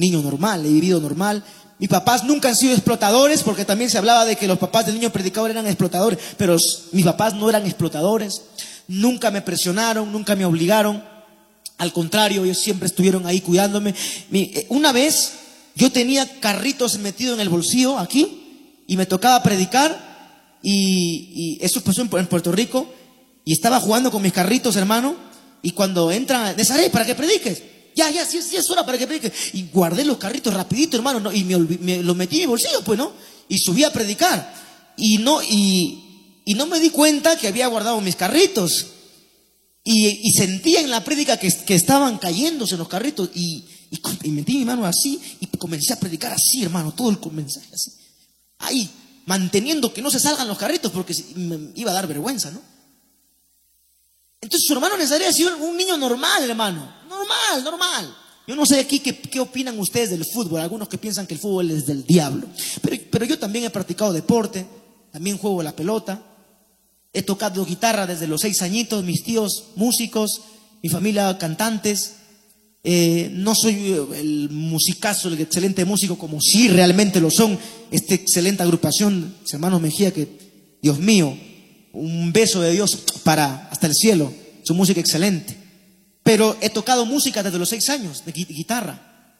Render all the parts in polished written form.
niño normal, he vivido normal. Mis papás nunca han sido explotadores, porque también se hablaba de que los papás del niño predicador eran explotadores, pero mis papás no eran explotadores. Nunca me presionaron, nunca me obligaron. Al contrario, ellos siempre estuvieron ahí cuidándome. Una vez yo tenía carritos metidos en el bolsillo aquí y me tocaba predicar y eso pasó en Puerto Rico y estaba jugando con mis carritos, hermano, y cuando entra Nazaret, para que prediques. Ya, sí es hora para que prediques. Y guardé los carritos rapidito, hermano, ¿no? Y me los metí en mi bolsillo, pues, ¿no? Y subí a predicar. Y no me di cuenta que había guardado mis carritos. Y sentía en la prédica que estaban cayéndose los carritos. Y metí mi mano así y comencé a predicar así, hermano, todo el mensaje así. Ahí, manteniendo que no se salgan los carritos porque me iba a dar vergüenza, ¿no? Entonces su hermano Nazaret ha sido un niño normal, hermano. Normal. Yo no sé aquí qué opinan ustedes del fútbol. Algunos que piensan que el fútbol es del diablo. Pero yo también he practicado deporte. También juego la pelota. He tocado guitarra desde los 6 añitos. Mis tíos músicos, mi familia cantantes. No soy el musicazo, el excelente músico como sí realmente lo son. Esta excelente agrupación, mis hermanos Mejía, que Dios mío, un beso de Dios para hasta el cielo. Su música excelente. Pero he tocado música desde los 6 años, de guitarra.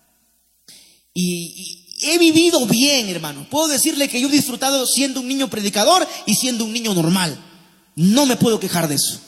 Y he vivido bien, hermano. Puedo decirle que yo he disfrutado siendo un niño predicador y siendo un niño normal. No me puedo quejar de eso.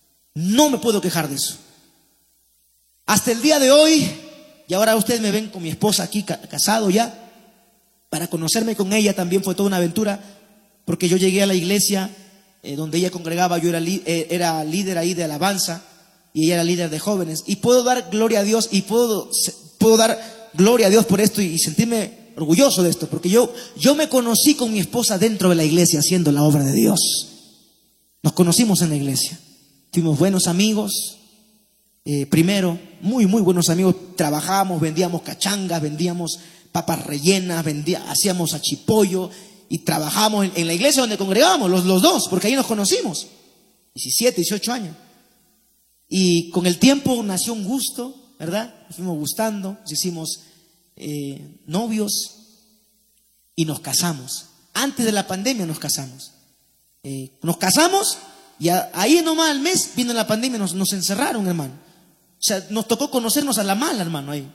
Hasta el día de hoy, y ahora ustedes me ven con mi esposa aquí, casado ya. Para conocerme con ella también fue toda una aventura, porque yo llegué a la iglesia donde ella congregaba, yo era líder ahí de alabanza. Y ella era líder de jóvenes. Y puedo dar gloria a Dios. Y puedo dar gloria a Dios por esto. Y sentirme orgulloso de esto. Porque yo me conocí con mi esposa dentro de la iglesia haciendo la obra de Dios. Nos conocimos en la iglesia. Fuimos buenos amigos. Primero, muy buenos amigos. Trabajábamos, vendíamos cachangas, vendíamos papas rellenas, hacíamos achipollo. Y trabajábamos en la iglesia donde congregábamos, los dos. Porque ahí nos conocimos. 17, 18 años. Y con el tiempo nació un gusto, ¿verdad? Nos fuimos gustando, nos hicimos novios y nos casamos. Antes de la pandemia nos casamos. Nos casamos y ahí nomás al mes vino la pandemia, nos encerraron, hermano. O sea, nos tocó conocernos a la mala, hermano, ahí.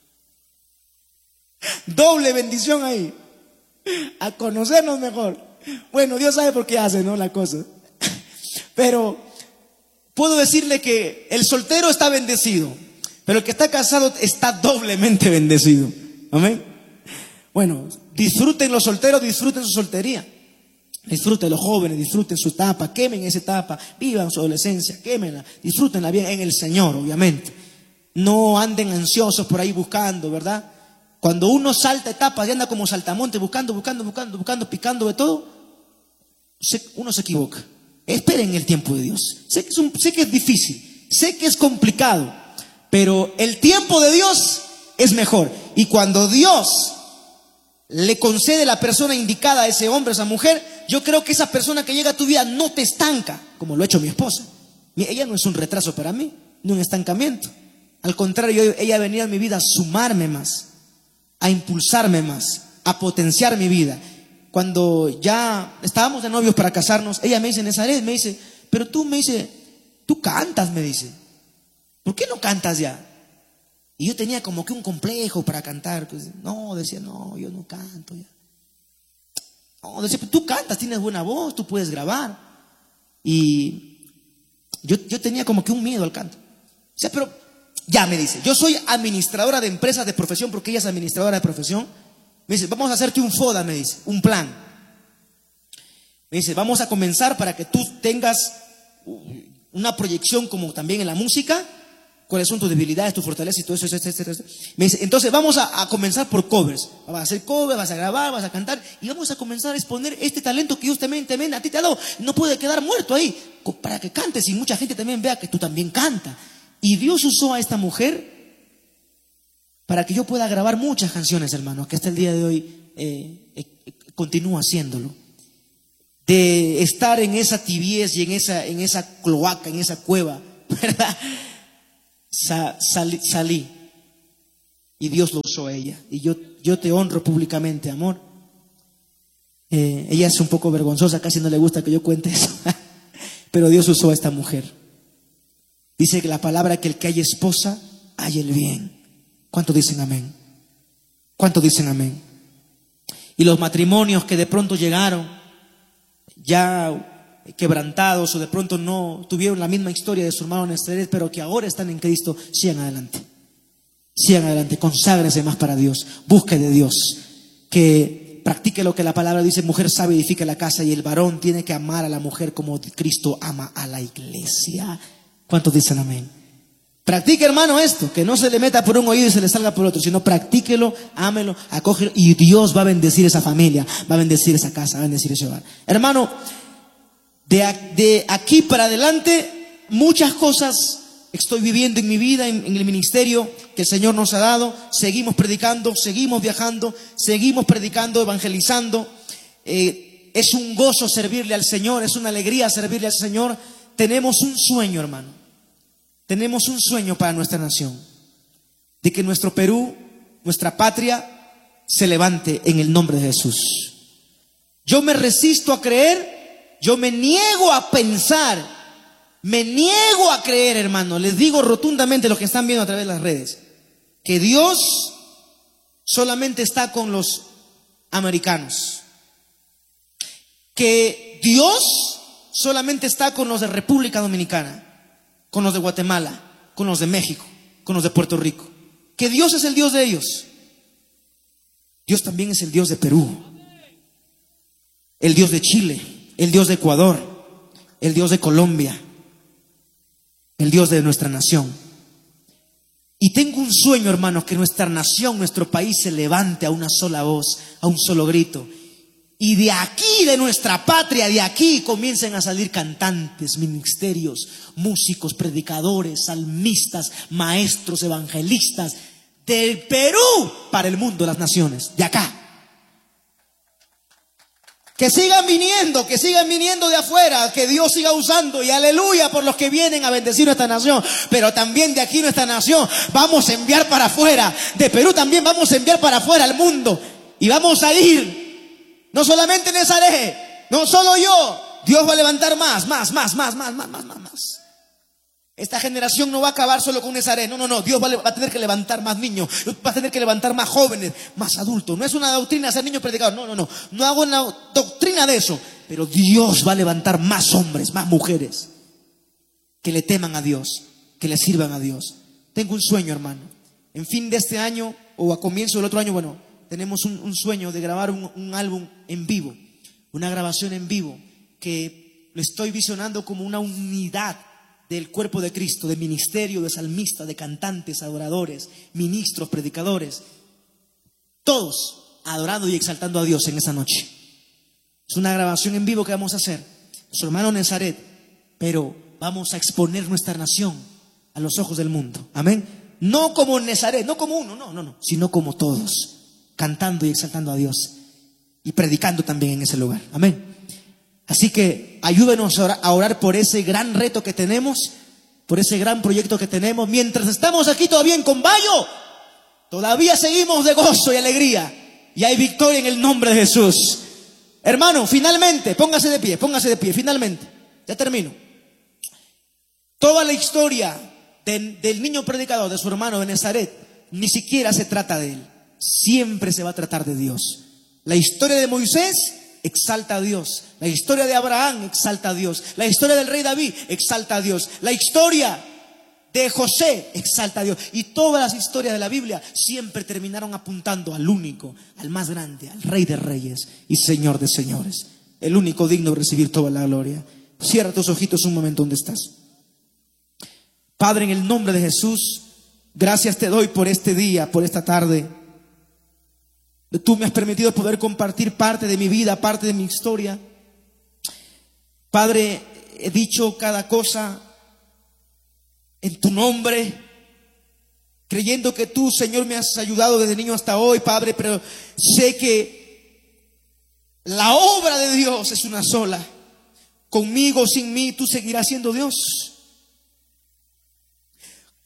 Doble bendición ahí. A conocernos mejor. Bueno, Dios sabe por qué hace, ¿no? La cosa. Pero puedo decirle que el soltero está bendecido, pero el que está casado está doblemente bendecido. Amén. Bueno, disfruten los solteros, disfruten su soltería. Disfruten los jóvenes, disfruten su etapa, quemen esa etapa, vivan su adolescencia, quémenla, disfrútenla bien en el Señor, obviamente. No anden ansiosos por ahí buscando, ¿verdad? Cuando uno salta etapas y anda como saltamonte buscando, picando de todo, uno se equivoca. Esperen el tiempo de Dios. Sé que es difícil, sé que es complicado, pero el tiempo de Dios es mejor. Y cuando Dios le concede la persona indicada a ese hombre, a esa mujer, yo creo que esa persona que llega a tu vida no te estanca, como lo ha hecho mi esposa. Ella no es un retraso para mí, ni un estancamiento. Al contrario, ella ha venido a mi vida a sumarme más, a impulsarme más, a potenciar mi vida. Cuando ya estábamos de novios para casarnos, ella me dice, Nazaret, me dice, pero tú cantas, me dice. ¿Por qué no cantas ya? Y yo tenía como que un complejo para cantar. Pues, decía, yo no canto ya. No, decía, tú cantas, tienes buena voz, tú puedes grabar. Y yo tenía como que un miedo al canto. O sea, pero ya me dice, yo soy administradora de empresas de profesión, porque ella es administradora de profesión. Me dice, vamos a hacerte un FODA, me dice, un plan. Me dice, vamos a comenzar para que tú tengas una proyección como también en la música, cuáles son tus debilidades, tus fortalezas y todo eso, etcétera. Me dice, entonces vamos a comenzar por covers. Vas a hacer covers, vas a grabar, vas a cantar y vamos a comenzar a exponer este talento que Dios también a ti te ha dado. No puede quedar muerto ahí, para que cantes y mucha gente también vea que tú también cantas. Y Dios usó a esta mujer para que yo pueda grabar muchas canciones, hermano, que hasta el día de hoy continúo haciéndolo. De estar en esa tibieza y en esa cloaca, en esa cueva, ¿verdad? Salí. Y Dios lo usó a ella. Y yo te honro públicamente, amor. Ella es un poco vergonzosa, casi no le gusta que yo cuente eso. Pero Dios usó a esta mujer. Dice que la palabra que el que haya esposa, haya el bien. ¿Cuántos dicen amén? ¿Cuántos dicen amén? Y los matrimonios que de pronto llegaron ya quebrantados o de pronto no tuvieron la misma historia de su hermano Nazaret, pero que ahora están en Cristo, sigan adelante. Sigan adelante, conságrense más para Dios. Busque de Dios. Que practique lo que la palabra dice: mujer sabe edifica la casa, y el varón tiene que amar a la mujer como Cristo ama a la iglesia. ¿Cuántos dicen amén? Practique, hermano, esto, que no se le meta por un oído y se le salga por otro, sino practíquelo, ámelo, acógelo, y Dios va a bendecir esa familia, va a bendecir esa casa, va a bendecir ese hogar. Hermano, de aquí para adelante, muchas cosas estoy viviendo en mi vida, en el ministerio que el Señor nos ha dado. Seguimos predicando, seguimos viajando, seguimos predicando, evangelizando. Es un gozo servirle al Señor, es una alegría servirle al Señor. Tenemos un sueño, hermano. Tenemos un sueño para nuestra nación, de que nuestro Perú, nuestra patria, se levante en el nombre de Jesús. Yo me resisto a creer, yo me niego a pensar, me niego a creer, hermano. Les digo rotundamente, los que están viendo a través de las redes, que Dios solamente está con los americanos, que Dios solamente está con los de República Dominicana, con los de Guatemala, con los de México, con los de Puerto Rico. Que Dios es el Dios de ellos. Dios también es el Dios de Perú, el Dios de Chile, el Dios de Ecuador, el Dios de Colombia, el Dios de nuestra nación. Y tengo un sueño, hermanos, que nuestra nación, nuestro país se levante a una sola voz, a un solo grito. Y de aquí, de nuestra patria, de aquí comiencen a salir cantantes, ministerios, músicos, predicadores, salmistas, maestros, evangelistas, del Perú para el mundo, las naciones, de acá. Que sigan viniendo de afuera, que Dios siga usando, y aleluya por los que vienen a bendecir nuestra nación. Pero también de aquí, nuestra nación, vamos a enviar para afuera. De Perú también vamos a enviar para afuera al mundo. Y vamos a ir. No solamente Nazaret, no solo yo. Dios va a levantar más. Esta generación no va a acabar solo con Nazaret. No. Dios va a tener que levantar más niños, va a tener que levantar más jóvenes, más adultos. No es una doctrina ser niño predicador. No hago una doctrina de eso. Pero Dios va a levantar más hombres, más mujeres que le teman a Dios, que le sirvan a Dios. Tengo un sueño, hermano. En fin de este año o a comienzo del otro año, tenemos un sueño de grabar un álbum en vivo, una grabación en vivo, que lo estoy visionando como una unidad del cuerpo de Cristo, de ministerio, de salmistas, de cantantes, adoradores, ministros, predicadores, todos adorando y exaltando a Dios en esa noche. Es una grabación en vivo que vamos a hacer, su hermano Nazaret, pero vamos a exponer nuestra nación a los ojos del mundo. Amén. No como Nazaret, no como uno, no, sino como todos, cantando y exaltando a Dios y predicando también en ese lugar. Amén. Así que ayúdenos a orar por ese gran reto que tenemos, por ese gran proyecto que tenemos. Mientras estamos aquí todavía en Combayo, todavía seguimos de gozo y alegría, y hay victoria en el nombre de Jesús. Hermano, finalmente, póngase de pie, finalmente, ya termino. Toda la historia del niño predicador, de su hermano de Nazaret, ni siquiera se trata de él. Siempre se va a tratar de Dios. La historia de Moisés exalta a Dios. La historia de Abraham exalta a Dios. La historia del rey David exalta a Dios. La historia de José exalta a Dios. Y todas las historias de la Biblia siempre terminaron apuntando al único, al más grande, al Rey de Reyes y Señor de Señores, el único digno de recibir toda la gloria. Cierra tus ojitos un momento donde estás. Padre, en el nombre de Jesús, gracias te doy por este día, por esta tarde. Tú me has permitido poder compartir parte de mi vida, parte de mi historia. Padre, he dicho cada cosa en tu nombre, creyendo que tú, Señor, me has ayudado desde niño hasta hoy, Padre, pero sé que la obra de Dios es una sola. Conmigo o sin mí, tú seguirás siendo Dios.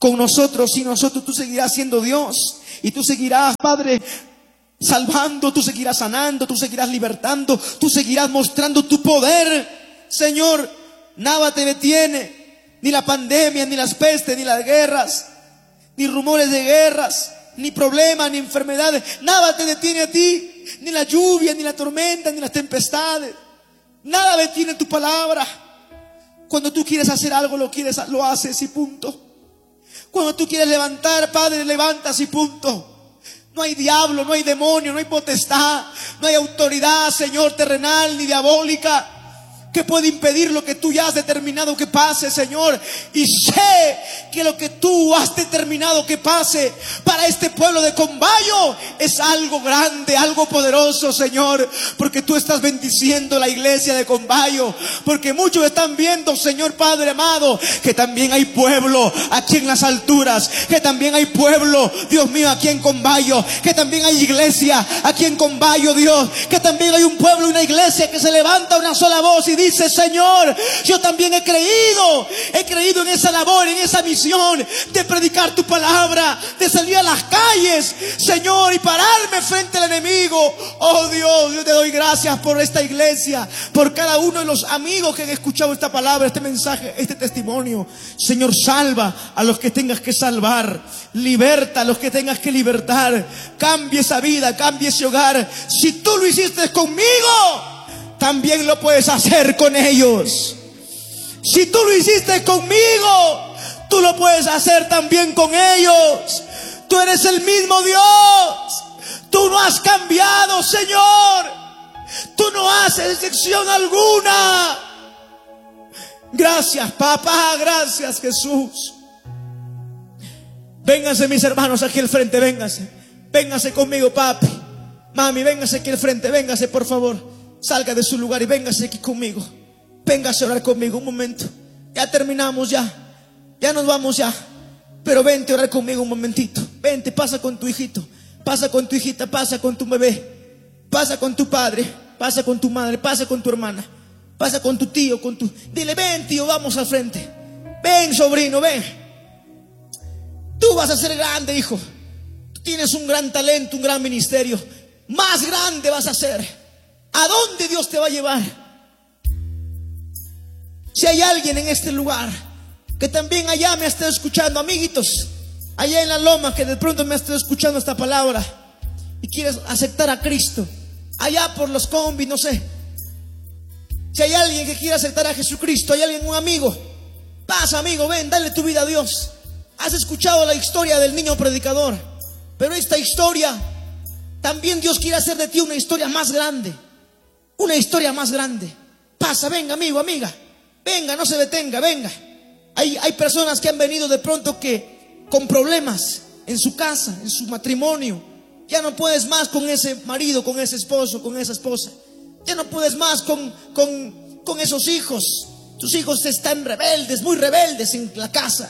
con nosotros y nosotros tú seguirás siendo Dios. Y tú seguirás, Padre, salvando, tú seguirás sanando, tú seguirás libertando, tú seguirás mostrando tu poder. Señor, nada te detiene, ni la pandemia, ni las pestes, ni las guerras, ni rumores de guerras, ni problemas, ni enfermedades. Nada te detiene a ti, ni la lluvia, ni la tormenta, ni las tempestades. Nada detiene tu palabra. Cuando tú quieres hacer algo, lo haces y punto. Cuando tú quieres levantar, Padre, levantas y punto. No hay diablo, no hay demonio, no hay potestad, no hay autoridad, Señor, terrenal ni diabólica, que puede impedir lo que tú ya has determinado que pase, Señor. Y sé que lo que tú has determinado que pase para este pueblo de Combayo es algo grande, algo poderoso, Señor, porque tú estás bendiciendo la iglesia de Combayo, porque muchos están viendo, Señor Padre amado, que también hay pueblo aquí en las alturas, que también hay pueblo, Dios mío, aquí en Combayo, que también hay iglesia aquí en Combayo, Dios, que también hay un pueblo, una iglesia que se levanta una sola voz y dice: Señor, yo también he creído en esa labor, en esa misión de predicar tu palabra, de salir a las calles, Señor, y pararme frente al enemigo. Oh Dios, yo te doy gracias por esta iglesia, por cada uno de los amigos que han escuchado esta palabra, este mensaje, este testimonio. Señor, salva a los que tengas que salvar, liberta a los que tengas que libertar, cambia esa vida, cambia ese hogar. Si tú lo hiciste conmigo, también lo puedes hacer con ellos. Si tú lo hiciste conmigo, tú lo puedes hacer también con ellos. Tú eres el mismo Dios. Tú no has cambiado, Señor. Tú no haces excepción alguna. Gracias, papá. Gracias, Jesús. Vénganse mis hermanos aquí al frente, vénganse. Vénganse conmigo, papi. Mami, vénganse aquí al frente, vénganse por favor. Salga de su lugar y véngase aquí conmigo. Véngase a orar conmigo un momento. Ya terminamos ya. Ya nos vamos ya. Pero vente a orar conmigo un momentito. Vente, pasa con tu hijito, pasa con tu hijita, pasa con tu bebé, pasa con tu padre, pasa con tu madre, pasa con tu hermana, pasa con tu tío, Dile: ven, tío, vamos al frente. Ven, sobrino, ven. Tú vas a ser grande, hijo. Tú tienes un gran talento, un gran ministerio. Más grande vas a ser. ¿A dónde Dios te va a llevar? Si hay alguien en este lugar que también allá me está escuchando, amiguitos, allá en la loma, que de pronto me está escuchando esta palabra y quieres aceptar a Cristo, allá por los combis, no sé. Si hay alguien que quiere aceptar a Jesucristo, hay alguien, un amigo, pasa, amigo, ven, dale tu vida a Dios. Has escuchado la historia del niño predicador, pero esta historia también Dios quiere hacer de ti una historia más grande. Una historia más grande. Pasa, venga, amigo, amiga. Venga, no se detenga, venga. Hay personas que han venido de pronto que con problemas en su casa, en su matrimonio. Ya no puedes más con ese marido, con ese esposo, con esa esposa. Ya no puedes más con esos hijos. Tus hijos están rebeldes, muy rebeldes en la casa.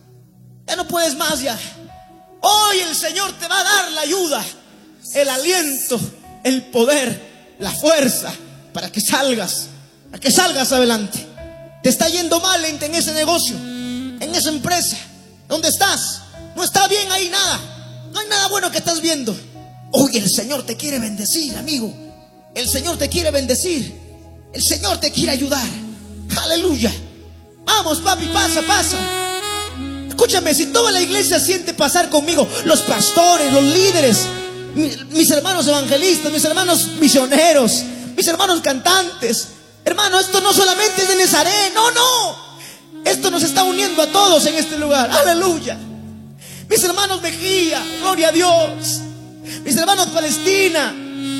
Ya no puedes más ya. Hoy el Señor te va a dar la ayuda, el aliento, el poder, la fuerza para que salgas adelante. Te está yendo mal en ese negocio, en esa empresa, ¿dónde estás? No está bien ahí nada. No hay nada bueno que estás viendo. Hoy el Señor te quiere bendecir, amigo. El Señor te quiere bendecir. El Señor te quiere ayudar. Aleluya. Vamos, papi, pasa. Escúchame, si toda la iglesia siente pasar conmigo, los pastores, los líderes, mis hermanos evangelistas, mis hermanos misioneros, mis hermanos cantantes, hermano, esto no solamente es de Nazaret, no. Esto nos está uniendo a todos en este lugar. Aleluya. Mis hermanos Mejía, gloria a Dios. Mis hermanos Palestina,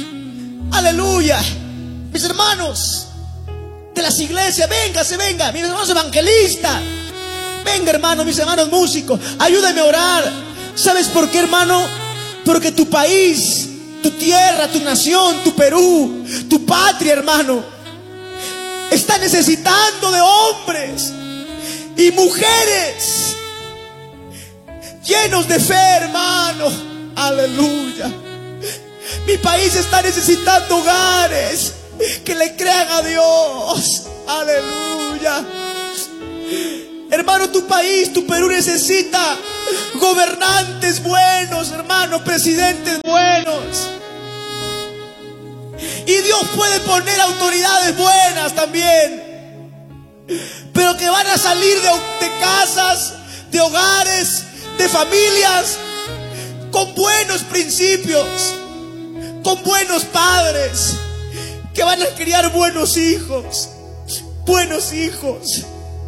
aleluya. Mis hermanos de las iglesias, venga. Mis hermanos evangelistas, venga, hermano. Mis hermanos músicos, ayúdame a orar. ¿Sabes por qué, hermano? Porque tu país, tu tierra, tu nación, tu Perú, tu patria, hermano, está necesitando de hombres y mujeres llenos de fe, hermano. Aleluya. Mi país está necesitando hogares que le crean a Dios. Aleluya. Hermano, tu país, tu Perú necesita gobernantes buenos, hermano, presidentes buenos. Y Dios puede poner autoridades buenas también, pero que van a salir de casas, de hogares, de familias, con buenos principios, con buenos padres, que van a criar buenos hijos, buenos hijos.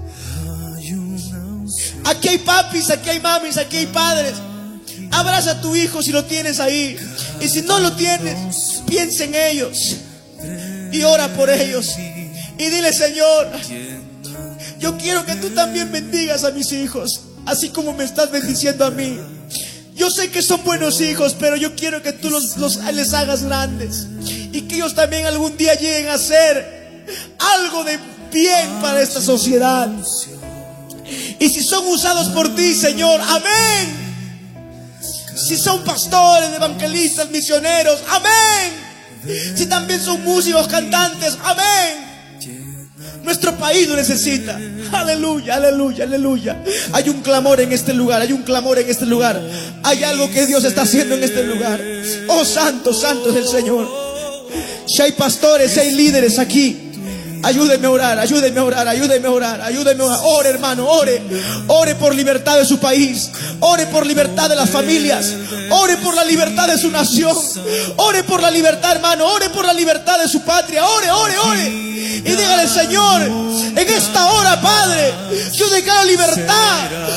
Aquí hay papis, aquí hay mamis, aquí hay padres. Abraza a tu hijo si lo tienes ahí. Y si no lo tienes, piensa en ellos y ora por ellos. Y dile: Señor, yo quiero que tú también bendigas a mis hijos, así como me estás bendiciendo a mí. Yo sé que son buenos hijos, pero yo quiero que tú les hagas grandes, y que ellos también algún día lleguen a ser algo de bien para esta sociedad. Y si son usados por ti, Señor, amén. Si son pastores, evangelistas, misioneros, amén. Si también son músicos, cantantes, amén. Nuestro país lo necesita. Aleluya, aleluya, aleluya. Hay un clamor en este lugar, hay un clamor en este lugar. Hay algo que Dios está haciendo en este lugar. Oh, santo, santo es el Señor. Si hay pastores, si hay líderes aquí, ayúdenme a orar, ayúdenme a orar, ayúdenme a orar, ayúdenme a orar. Ore, hermano, ore. Ore por libertad de su país. Ore por libertad de las familias. Ore por la libertad de su nación. Ore por la libertad, hermano. Ore por la libertad de su patria. Ore, ore, ore. Y dígale: Señor, en esta hora, Padre, yo declaro libertad